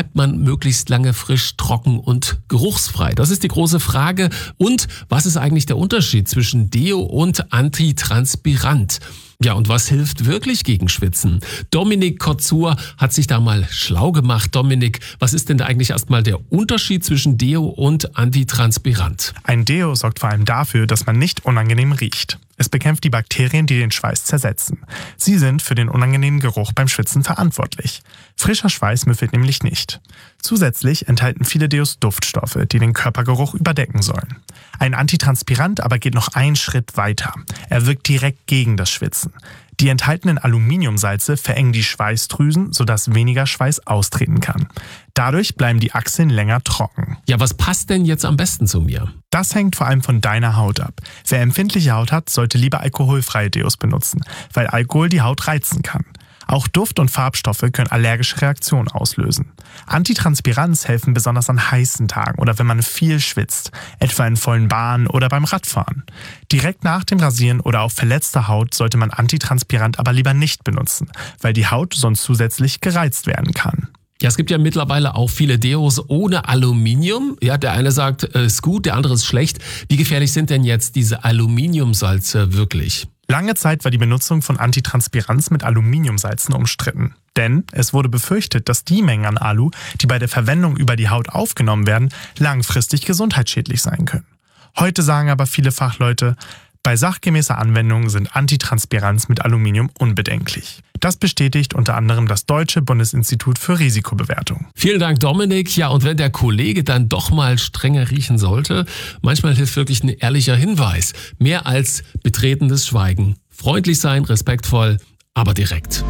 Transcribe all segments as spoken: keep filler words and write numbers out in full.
bleibt man möglichst lange frisch, trocken und geruchsfrei? Das ist die große Frage. Und was ist eigentlich der Unterschied zwischen Deo und Antitranspirant? Ja, und was hilft wirklich gegen Schwitzen? Dominik Kotzur hat sich da mal schlau gemacht. Dominik, was ist denn da eigentlich erstmal der Unterschied zwischen Deo und Antitranspirant? Ein Deo sorgt vor allem dafür, dass man nicht unangenehm riecht. Es bekämpft die Bakterien, die den Schweiß zersetzen. Sie sind für den unangenehmen Geruch beim Schwitzen verantwortlich. Frischer Schweiß müffelt nämlich nicht. Zusätzlich enthalten viele Deos Duftstoffe, die den Körpergeruch überdecken sollen. Ein Antitranspirant aber geht noch einen Schritt weiter. Er wirkt direkt gegen das Schwitzen. Die enthaltenen Aluminiumsalze verengen die Schweißdrüsen, sodass weniger Schweiß austreten kann. Dadurch bleiben die Achseln länger trocken. Ja, was passt denn jetzt am besten zu mir? Das hängt vor allem von deiner Haut ab. Wer empfindliche Haut hat, sollte lieber alkoholfreie Deos benutzen, weil Alkohol die Haut reizen kann. Auch Duft- und Farbstoffe können allergische Reaktionen auslösen. Antitranspirants helfen besonders an heißen Tagen oder wenn man viel schwitzt, etwa in vollen Bahnen oder beim Radfahren. Direkt nach dem Rasieren oder auf verletzter Haut sollte man Antitranspirant aber lieber nicht benutzen, weil die Haut sonst zusätzlich gereizt werden kann. Ja, es gibt ja mittlerweile auch viele Deos ohne Aluminium. Ja, der eine sagt, ist gut, der andere ist schlecht. Wie gefährlich sind denn jetzt diese Aluminiumsalze wirklich? Lange Zeit war die Benutzung von Antitranspirants mit Aluminiumsalzen umstritten. Denn es wurde befürchtet, dass die Mengen an Alu, die bei der Verwendung über die Haut aufgenommen werden, langfristig gesundheitsschädlich sein können. Heute sagen aber viele Fachleute, bei sachgemäßer Anwendung sind Antitranspirants mit Aluminium unbedenklich. Das bestätigt unter anderem das Deutsche Bundesinstitut für Risikobewertung. Vielen Dank, Dominik. Ja, und wenn der Kollege dann doch mal strenger riechen sollte, manchmal hilft wirklich ein ehrlicher Hinweis. Mehr als betretenes Schweigen. Freundlich sein, respektvoll, aber direkt.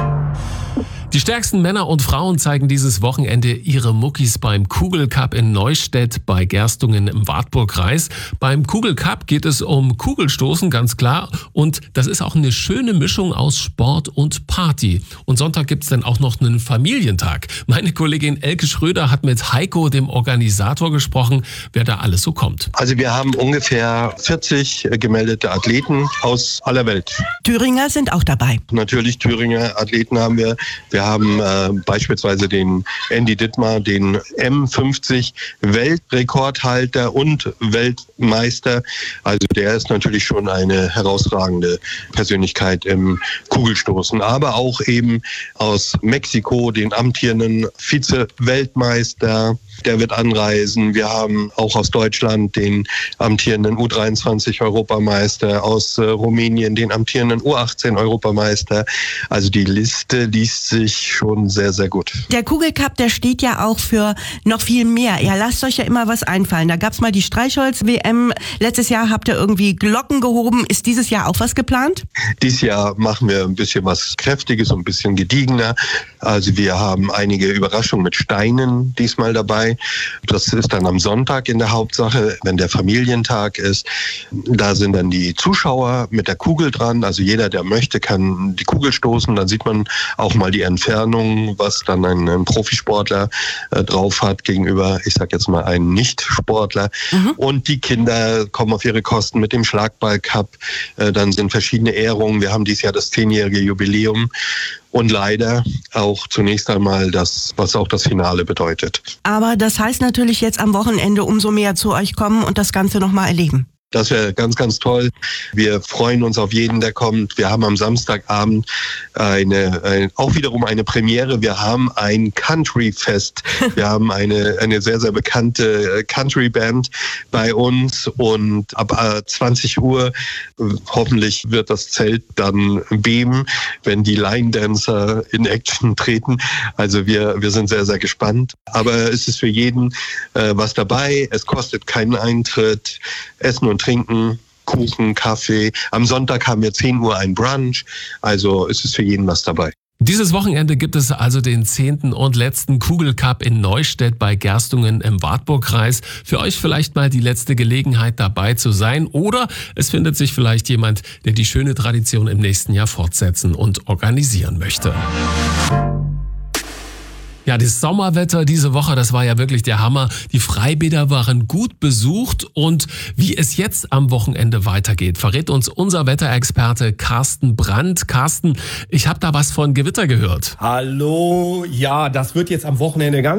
Die stärksten Männer und Frauen zeigen dieses Wochenende ihre Muckis beim Kugelcup in Neustädt bei Gerstungen im Wartburgkreis. Beim Kugelcup geht es um Kugelstoßen, ganz klar. Und das ist auch eine schöne Mischung aus Sport und Party. Und Sonntag gibt's dann auch noch einen Familientag. Meine Kollegin Elke Schröder hat mit Heiko, dem Organisator, gesprochen, wer da alles so kommt. Also wir haben ungefähr vierzig gemeldete Athleten aus aller Welt. Thüringer sind auch dabei. Natürlich Thüringer Athleten haben wir. Wir haben äh, beispielsweise den Andy Dittmar, den M fünfzig Weltrekordhalter und Weltmeister. Also der ist natürlich schon eine herausragende Persönlichkeit im Kugelstoßen. Aber auch eben aus Mexiko den amtierenden Vize-Weltmeister. Der wird anreisen. Wir haben auch aus Deutschland den amtierenden U dreiundzwanzig Europameister, aus äh, Rumänien den amtierenden U achtzehn Europameister. Also die Liste liest sich schon sehr, sehr gut. Der Kugelcup, der steht ja auch für noch viel mehr. Ja, lasst euch ja immer was einfallen. Da gab's mal die Streichholz-W M. Letztes Jahr habt ihr irgendwie Glocken gehoben. Ist dieses Jahr auch was geplant? Dieses Jahr machen wir ein bisschen was Kräftiges und ein bisschen gediegener. Also wir haben einige Überraschungen mit Steinen diesmal dabei. Das ist dann am Sonntag in der Hauptsache, wenn der Familientag ist. Da sind dann die Zuschauer mit der Kugel dran. Also jeder, der möchte, kann die Kugel stoßen. Dann sieht man auch mal die Entfernung, was dann ein, ein Profisportler äh, drauf hat gegenüber, ich sag jetzt mal, einem Nicht-Sportler. Mhm. Und die Kinder kommen auf ihre Kosten mit dem Schlagball-Cup. Äh, dann sind verschiedene Ehrungen. Wir haben dieses Jahr das zehnjährige Jubiläum. Und leider auch zunächst einmal das, was auch das Finale bedeutet. Aber das heißt natürlich jetzt am Wochenende umso mehr zu euch kommen und das Ganze nochmal erleben. Das wäre ganz, ganz toll. Wir freuen uns auf jeden, der kommt. Wir haben am Samstagabend eine, eine auch wiederum eine Premiere. Wir haben ein Country-Fest. Wir haben eine, eine sehr, sehr bekannte Country-Band bei uns. Und ab zwanzig Uhr hoffentlich wird das Zelt dann beben, wenn die Line-Dancer in Action treten. Also wir, wir sind sehr, sehr gespannt. Aber es ist für jeden äh, was dabei. Es kostet keinen Eintritt. Essen und Trinken, Kuchen, Kaffee. Am Sonntag haben wir zehn Uhr ein Brunch. Also es ist für jeden was dabei. Dieses Wochenende gibt es also den zehnten und letzten Kugelcup in Neustädt bei Gerstungen im Wartburgkreis. Für euch vielleicht mal die letzte Gelegenheit dabei zu sein. Oder es findet sich vielleicht jemand, der die schöne Tradition im nächsten Jahr fortsetzen und organisieren möchte. Ja, das Sommerwetter diese Woche, das war ja wirklich der Hammer. Die Freibäder waren gut besucht und wie es jetzt am Wochenende weitergeht, verrät uns unser Wetterexperte Carsten Brandt. Carsten, ich habe da was von Gewitter gehört. Hallo, ja, das wird jetzt am Wochenende ganz